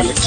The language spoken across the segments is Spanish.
Alex.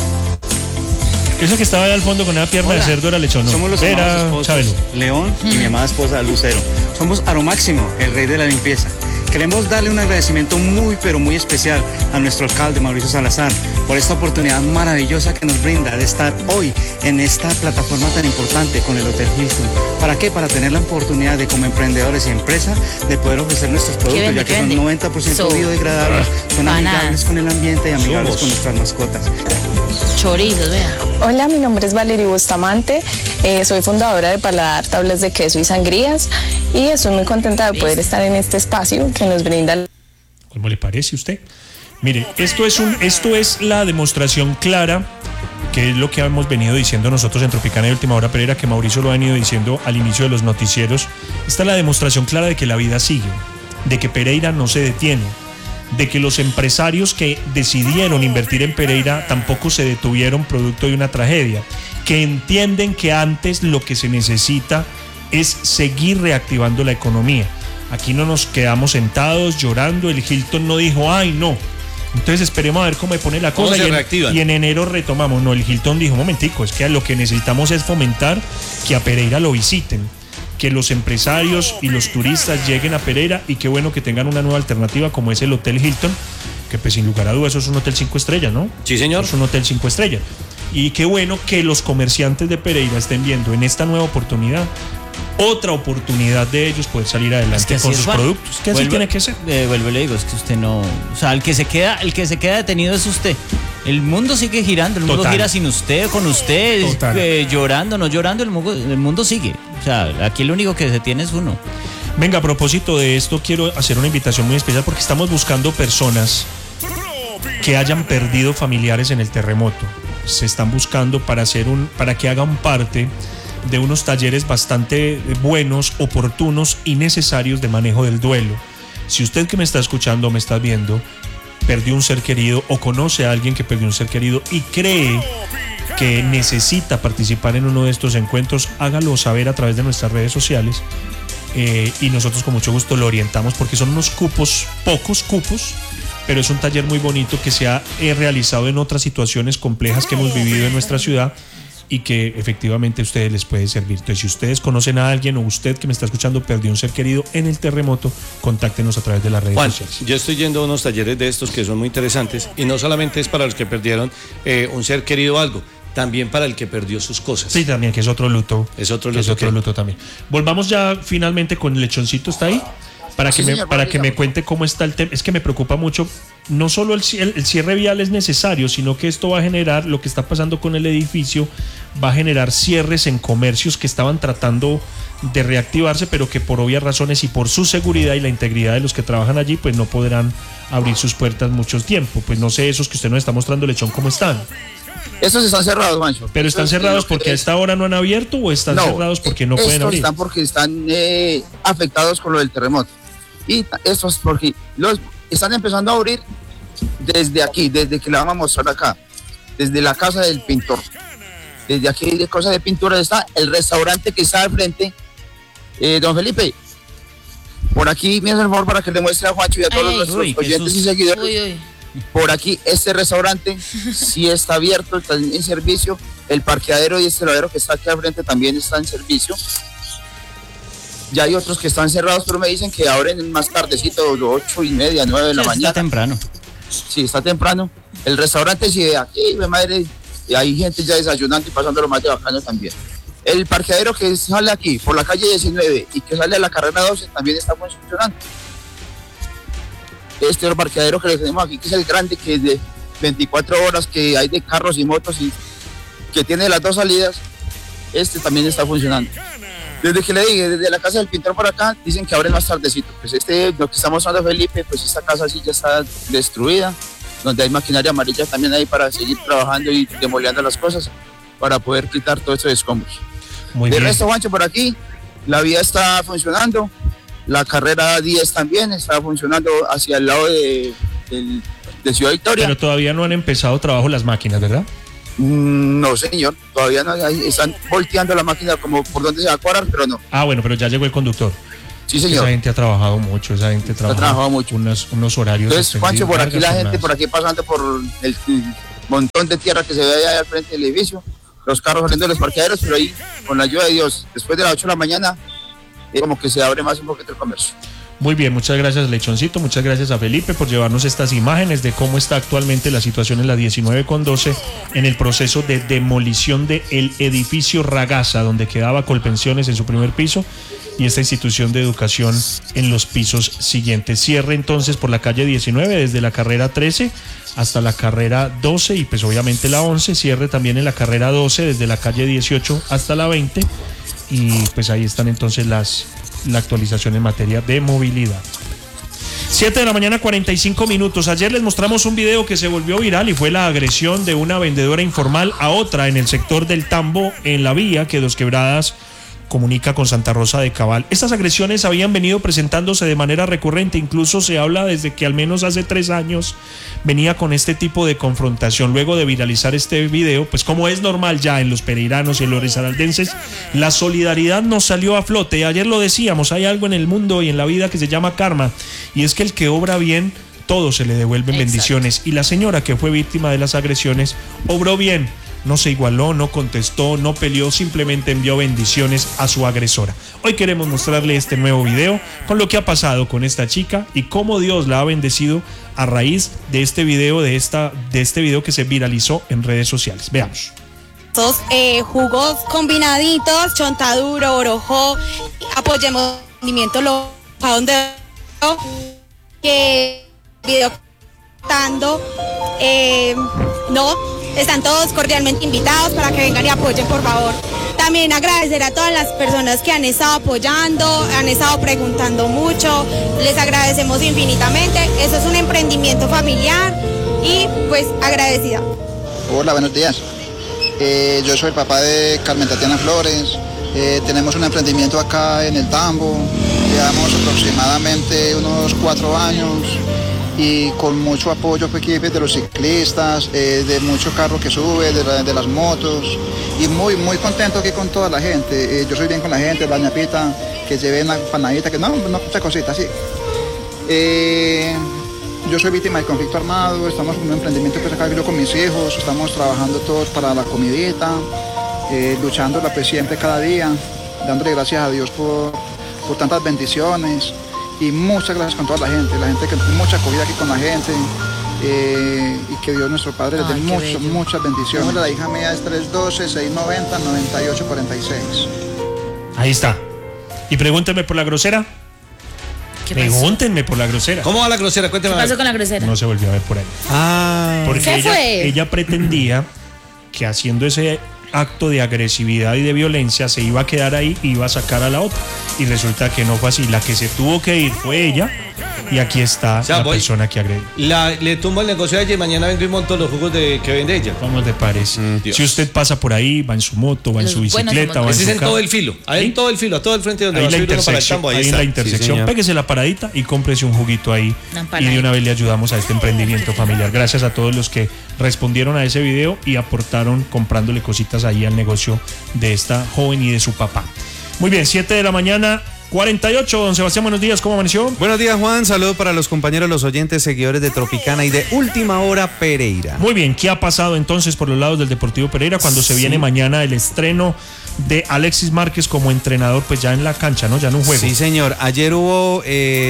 Ese que estaba ahí al fondo con una pierna de cerdo era Lechón, ¿no? Somos los Era amados Chabelo. esposos, León y mi amada esposa Lucero. Somos Aromáximo, el rey de la limpieza. Queremos darle un agradecimiento muy, pero muy especial a nuestro alcalde Mauricio Salazar por esta oportunidad maravillosa que nos brinda de estar hoy en esta plataforma tan importante con el Hotel Hilton. ¿Para qué? Para tener la oportunidad de, como emprendedores y empresas, de poder ofrecer nuestros productos, ya que son 90% biodegradables, son amigables con el ambiente y amigables con nuestras mascotas. Chorizos, vea. Hola, mi nombre es Valeria Bustamante, soy fundadora de Paladar Tablas de Queso y Sangrías y estoy muy contenta de poder estar en este espacio que nos brinda. ¿Cómo le parece a usted? Mire, esto es la demostración clara, que es lo que hemos venido diciendo nosotros en Tropicana y Última Hora Pereira, que Mauricio lo ha venido diciendo al inicio de los noticieros. Esta es la demostración clara de que la vida sigue, de que Pereira no se detiene, de que los empresarios que decidieron invertir en Pereira tampoco se detuvieron producto de una tragedia, que entienden que antes lo que se necesita es seguir reactivando la economía. Aquí no nos quedamos sentados llorando, el Hilton no dijo, ay no, entonces esperemos a ver cómo me pone la cosa y en enero retomamos. No, el Hilton dijo, un momentico, es que lo que necesitamos es fomentar que a Pereira lo visiten, que los empresarios y los turistas lleguen a Pereira, y qué bueno que tengan una nueva alternativa como es el Hotel Hilton, que pues sin lugar a dudas eso es un hotel 5 estrellas, ¿no? Sí, señor. Es un hotel 5 estrellas. Y qué bueno que los comerciantes de Pereira estén viendo en esta nueva oportunidad otra oportunidad de ellos poder salir adelante con sus productos. Que así tiene que ser. Vuelvo y le digo, es que usted no, o sea, el que se queda detenido es usted. El mundo sigue girando, el mundo gira sin usted, con usted, llorando, no llorando, el mundo sigue. O sea, aquí lo único que se tiene es uno. Venga, a propósito de esto, quiero hacer una invitación muy especial porque estamos buscando personas que hayan perdido familiares en el terremoto. Se están buscando para que hagan parte de unos talleres bastante buenos, oportunos y necesarios de manejo del duelo. Si usted que me está escuchando o me está viendo perdió un ser querido o conoce a alguien que perdió un ser querido y cree que necesita participar en uno de estos encuentros, hágalo saber a través de nuestras redes sociales, y nosotros con mucho gusto lo orientamos, porque son unos cupos, pocos cupos, pero es un taller muy bonito que se ha realizado en otras situaciones complejas que hemos vivido en nuestra ciudad y que efectivamente a ustedes les puede servir. Entonces, si ustedes conocen a alguien o usted que me está escuchando perdió un ser querido en el terremoto, contáctenos a través de las redes sociales. Yo estoy yendo a unos talleres de estos que son muy interesantes, y no solamente es para los que perdieron un ser querido o algo, también para el que perdió sus cosas. Sí, también, que es otro luto. Es otro luto también. Volvamos ya finalmente con el Lechoncito, ¿está ahí? Para que me cuente cómo está el tema. Es que me preocupa mucho, no solo el cierre vial es necesario, sino que esto va a generar, lo que está pasando con el edificio, va a generar cierres en comercios que estaban tratando de reactivarse, pero que por obvias razones y por su seguridad y la integridad de los que trabajan allí, pues no podrán abrir sus puertas mucho tiempo. Pues no sé, esos que usted nos está mostrando, Lechón, ¿cómo están? Estos están cerrados, Mancho. ¿Pero están cerrados porque a esta hora no han abierto o están cerrados porque no pueden abrir? Están porque están afectados con lo del terremoto. Y estos porque los están empezando a abrir desde aquí, desde que le vamos a mostrar acá, desde la casa del pintor. Desde aquí de cosas de pintura está el restaurante que está al frente. Don Felipe, por aquí me hace el favor para que le muestre a Juancho y a todos nuestros oyentes y seguidores. Por aquí este restaurante sí está abierto, está en servicio. El parqueadero y este lavadero que está aquí al frente también está en servicio. Ya hay otros que están cerrados, pero me dicen que abren más tardecito, 8:30, 9 de la mañana. Está temprano. Sí, está temprano. El restaurante sí de aquí, mi madre, y hay gente ya desayunando y pasando lo más de bacano también. El parqueadero que sale aquí por la calle 19 y que sale a la carrera 12 también está funcionando. Este otro parqueadero que le tenemos aquí, que es el grande, que es de 24 horas, que hay de carros y motos y que tiene las dos salidas, este también está funcionando. Desde que le dije, desde la casa del pintor por acá, dicen que abren más tardecito. Pues lo que estamos mostrando, Felipe, pues esta casa sí ya está destruida, donde hay maquinaria amarilla también ahí para seguir trabajando y demoliendo las cosas, para poder quitar todo esto de escombros. De resto, Juancho, por aquí, la vía está funcionando, la carrera 10 también está funcionando hacia el lado de Ciudad Victoria. Pero todavía no han empezado trabajo las máquinas, ¿verdad? No, señor, todavía no, están volteando la máquina como por donde se va a cuadrar, pero no. Ah, bueno, pero ya llegó el conductor. Sí, señor. Esa gente ha trabajado mucho, ha trabajado mucho. Unos horarios. Entonces, Juancho, por aquí la gente, por aquí pasando por montón de tierra que se ve allá al frente del edificio, los carros saliendo de los parqueaderos, pero ahí, con la ayuda de Dios, después de las 8 de la mañana, como que se abre más un poquito el comercio. Muy bien, muchas gracias Lechoncito, muchas gracias a Felipe por llevarnos estas imágenes de cómo está actualmente la situación en la 19/12 en el proceso de demolición del edificio Ragasa, donde quedaba Colpensiones en su primer piso y esta institución de educación en los pisos siguientes. Cierre entonces por la calle 19 desde la carrera 13 hasta la carrera 12 y pues obviamente la 11, cierre también en la carrera 12 desde la calle 18 hasta la 20 y pues ahí están entonces la actualización en materia de movilidad. 7 de la mañana 45 minutos. Ayer les mostramos un video que se volvió viral y fue la agresión de una vendedora informal a otra en el sector del Tambo, en la vía que Dos Quebradas comunica con Santa Rosa de Cabal. Estas agresiones habían venido presentándose de manera recurrente, incluso se habla desde que al menos hace 3 años venía con este tipo de confrontación. Luego de viralizar este video, pues como es normal ya en los pereiranos y en los risaraldenses, la solidaridad nos salió a flote. Ayer lo decíamos, hay algo en el mundo y en la vida que se llama karma, y es que el que obra bien, todo se le devuelven bendiciones, y la señora que fue víctima de las agresiones obró bien. No se igualó, no contestó, no peleó, simplemente envió bendiciones a su agresora. Hoy queremos mostrarle este nuevo video con lo que ha pasado con esta chica y cómo Dios la ha bendecido a raíz de este video, de este video que se viralizó en redes sociales. Veamos. Estos jugos combinaditos, chontaduro, orojo, apoyemos el rendimiento a donde que video dando, no. Están todos cordialmente invitados para que vengan y apoyen, por favor. También agradecer a todas las personas que han estado apoyando, han estado preguntando mucho. Les agradecemos infinitamente. Eso es un emprendimiento familiar y pues agradecida. Hola, buenos días. Yo soy papá de Carmen Tatiana Flores. Tenemos un emprendimiento acá en el Tambo. Llevamos aproximadamente unos 4 años. Y con mucho apoyo de los ciclistas, de mucho carro que sube, de las motos, y muy contento aquí con toda la gente. Yo soy bien con la gente, la ñapita, que lleve una panadita, que no, muchas cositas, sí. Yo soy víctima del conflicto armado, estamos con un emprendimiento que acá yo con mis hijos, estamos trabajando todos para la comidita, luchándola pues siempre cada día, dándole gracias a Dios por tantas bendiciones. Y muchas gracias con toda la gente que mucha acogida aquí con la gente, y que Dios nuestro Padre les dé muchas bendiciones. La hija mía es 312-690-9846. Ahí está. Y pregúntenme por la grosera. Pregúntenme por la grosera. ¿Cómo va la grosera? Cuéntame. ¿Qué pasó con la grosera? No se volvió a ver por ahí. Porque ella pretendía que haciendo ese acto de agresividad y de violencia se iba a quedar ahí y iba a sacar a la otra, y resulta que no fue así. La que se tuvo que ir fue ella, y aquí está la persona que agredió. Le tumbo el negocio a ella y mañana vengo y monto los jugos que vende ella. ¿Cómo te parece? Si usted pasa por ahí, va en su moto, va en su bicicleta, va en su carro. En todo el filo, ahí en todo el filo, a todo el frente donde ahí va a subir uno para el Tambo. Ahí en la intersección, sí, péguese la paradita y cómprese un juguito ahí, y de una vez le ayudamos a este emprendimiento familiar. Gracias a todos los que respondieron a ese video y aportaron comprándole cositas ahí al negocio de esta joven y de su papá. Muy bien, 7 de la mañana 48. Don Sebastián, buenos días, ¿cómo amaneció? Buenos días, Juan, saludos para los compañeros, los oyentes, seguidores de Tropicana y de Última Hora Pereira. Muy bien, ¿qué ha pasado entonces por los lados del Deportivo Pereira cuando se viene mañana el estreno de Alexis Márquez como entrenador, pues ya en la cancha, ¿no? Ya en un juego. Sí, señor, ayer hubo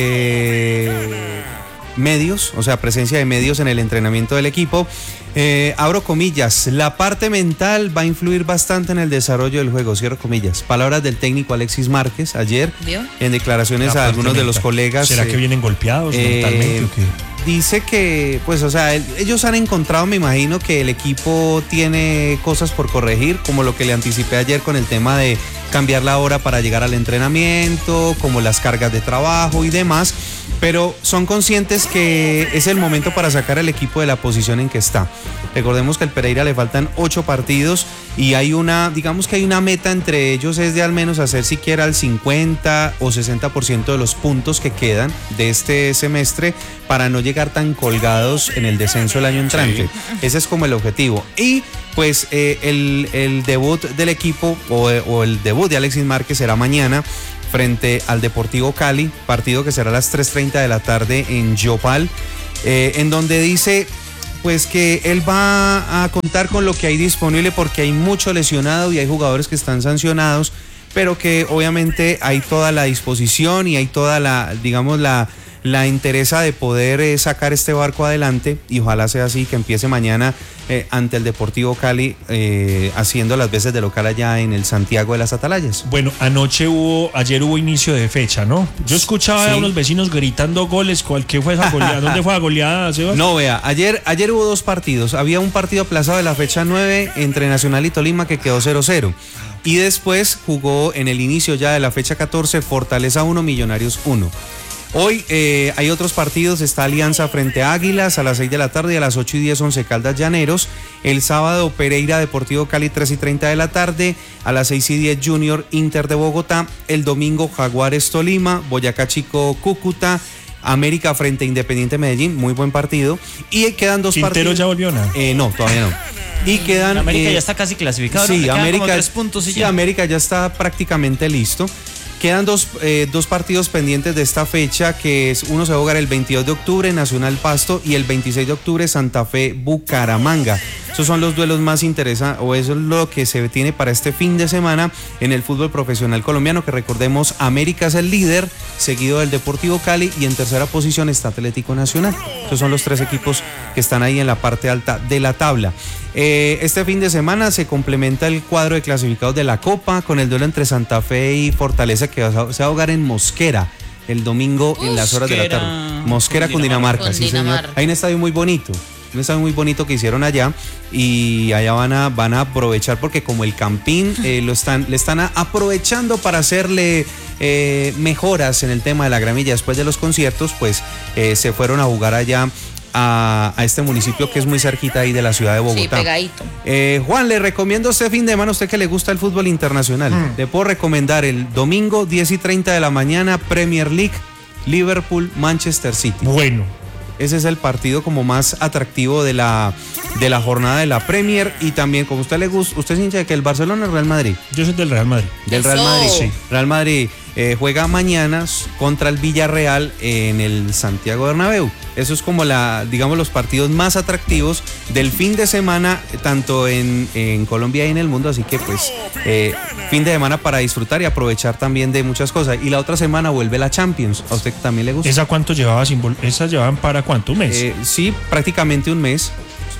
medios, o sea, presencia de medios en el entrenamiento del equipo. Abro comillas, la parte mental va a influir bastante en el desarrollo del juego, cierro comillas. Palabras del técnico Alexis Márquez ayer, ¿vio?, en declaraciones a algunos de los colegas. ¿Será que vienen golpeados mentalmente o qué? Dice que, pues, o sea, ellos han encontrado, me imagino, que el equipo tiene cosas por corregir, como lo que le anticipé ayer con el tema de cambiar la hora para llegar al entrenamiento, como las cargas de trabajo y demás, pero son conscientes que es el momento para sacar al equipo de la posición en que está. Recordemos que al Pereira le faltan 8 partidos y hay digamos que hay una meta entre ellos, es de al menos hacer siquiera el 50 o 60% de los puntos que quedan de este semestre para no llegar tan colgados en el descenso el año entrante. Sí. Ese es como el objetivo. Y pues el debut del equipo o el debut de Alexis Márquez será mañana frente al Deportivo Cali, partido que será a las 3:30 de la tarde en Yopal, en donde dice pues que él va a contar con lo que hay disponible porque hay mucho lesionado y hay jugadores que están sancionados, pero que obviamente hay toda la disposición y hay toda la, digamos, la interesa de poder sacar este barco adelante, y ojalá sea así, que empiece mañana ante el Deportivo Cali, haciendo las veces de local allá en el Santiago de las Atalayas. Bueno, ayer hubo inicio de fecha, ¿no? Yo escuchaba a unos vecinos gritando goles. ¿Qué fue esa goleada? ¿Dónde fue la goleada, Sebas? No, vea, ayer hubo dos partidos. Había un partido aplazado de la fecha 9 entre Nacional y Tolima que quedó 0-0. Y después jugó en el inicio ya de la fecha 14 Fortaleza 1, Millonarios 1. Hoy hay otros partidos, está Alianza frente a Águilas a las 6 de la tarde y a las 8:10 Once Caldas Llaneros. El sábado Pereira Deportivo Cali 3:30 de la tarde, a las 6:10 Junior Inter de Bogotá. El domingo Jaguares Tolima, Boyacá Chico Cúcuta, América frente a Independiente Medellín, muy buen partido. Y quedan dos partidos. ¿Quintero ya volvió, no? No, todavía no. Y quedan. América ya está casi clasificado. Sí, ¿no? América, como 3 puntos y sí, ya. América ya está prácticamente listo. Quedan dos partidos pendientes de esta fecha, que es uno se va a jugar el 22 de octubre, Nacional Pasto, y el 26 de octubre, Santa Fe Bucaramanga. Esos son los duelos más interesantes, o eso es lo que se tiene para este fin de semana en el fútbol profesional colombiano, que recordemos, América es el líder, seguido del Deportivo Cali, y en tercera posición está Atlético Nacional. Esos son los 3 equipos que están ahí en la parte alta de la tabla. Este fin de semana se complementa el cuadro de clasificados de la Copa con el duelo entre Santa Fe y Fortaleza, que se va a jugar en Mosquera el domingo en las horas de la tarde. Mosquera, Cundinamarca, sí señor. Hay un estadio muy bonito. Un estadio muy bonito que hicieron allá, y allá van a aprovechar, porque como el Campín le están aprovechando para hacerle mejoras en el tema de la gramilla después de los conciertos, pues se fueron a jugar allá a este municipio que es muy cerquita ahí de la ciudad de Bogotá. Sí, pegadito. Juan, le recomiendo este fin de semana, a usted que le gusta el fútbol internacional, le puedo recomendar el domingo 10:30 de la mañana, Premier League, Liverpool, Manchester City. Bueno. Ese es el partido como más atractivo de la jornada de la Premier. Y también, como a usted le gusta, ¿usted es hincha de que el Barcelona o el Real Madrid? Yo soy del Real Madrid. Del Real Madrid, sí. Real Madrid juega mañana contra el Villarreal en el Santiago Bernabéu. Eso es como digamos, los partidos más atractivos del fin de semana, tanto en Colombia y en el mundo. Así que pues fin de semana para disfrutar y aprovechar también de muchas cosas. Y la otra semana vuelve la Champions. ¿A usted también le gusta? ¿Esa cuánto llevaba? ¿Esas llevaban para cuánto? ¿Un mes? Sí, prácticamente un mes.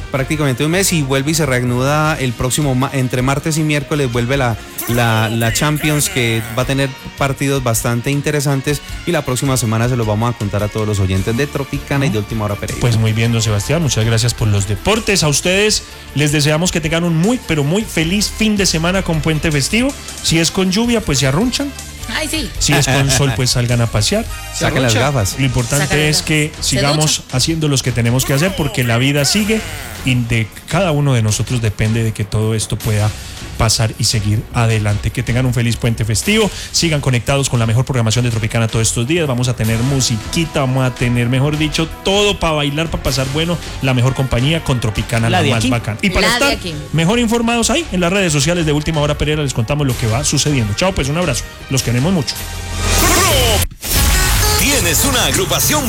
Y vuelve y se reanuda el próximo, entre martes y miércoles vuelve la Champions, que va a tener partidos bastante interesantes, y la próxima semana se los vamos a contar a todos los oyentes de Tropicana y de Última Hora Pereira. Pues muy bien, don Sebastián, muchas gracias por los deportes. A ustedes les deseamos que tengan un muy, pero muy feliz fin de semana con puente festivo. Si es con lluvia, pues se arrunchan. Ay, sí. Si es con sol, pues salgan a pasear. Saquen las gafas. Lo importante es que sigamos haciendo los que tenemos que hacer, porque la vida sigue y de cada uno de nosotros depende de que todo esto pueda pasar y seguir adelante. Que tengan un feliz puente festivo, sigan conectados con la mejor programación de Tropicana todos estos días. Vamos a tener musiquita, vamos a tener, mejor dicho, todo para bailar, para pasar bueno, la mejor compañía con Tropicana, la más bacana. Y para estar mejor informados ahí en las redes sociales de Última Hora Pereira les contamos lo que va sucediendo. Chao, pues un abrazo, los queremos mucho. Tienes una agrupación